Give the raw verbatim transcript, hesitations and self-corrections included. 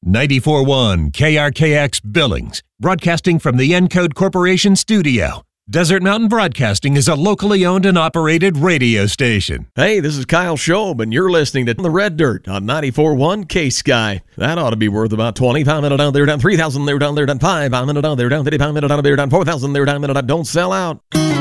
ninety-four point one K R K X Billings, broadcasting from the Encode Corporation studio. Desert Mountain Broadcasting is a locally owned and operated radio station. Hey, this is Kyle Schob, and you're listening to The Red Dirt on ninety-four point one K-Sky. That ought to be worth about twenty-five minutes down there, down three thousand there, down there, down five, five minutes down there, down thirty-five minutes down there, down four thousand there, down minute, don't sell out.